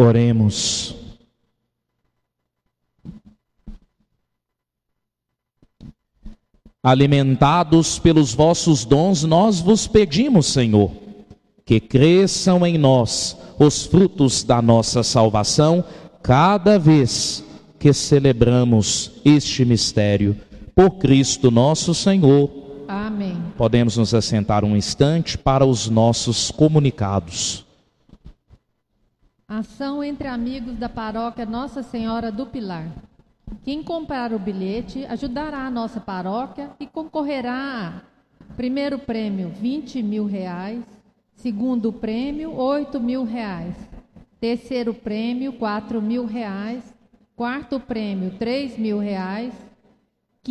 Oremos. Alimentados pelos vossos dons, nós vos pedimos, Senhor, que cresçam em nós os frutos da nossa salvação, cada vez que celebramos este mistério. Por Cristo nosso Senhor. Amém. Podemos nos assentar um instante para os nossos comunicados. Ação entre amigos da paróquia Nossa Senhora do Pilar. Quem comprar o bilhete ajudará a nossa paróquia e concorrerá a primeiro prêmio R$20.000, segundo prêmio R$8.000, terceiro prêmio R$4.000, quarto prêmio R$3.000,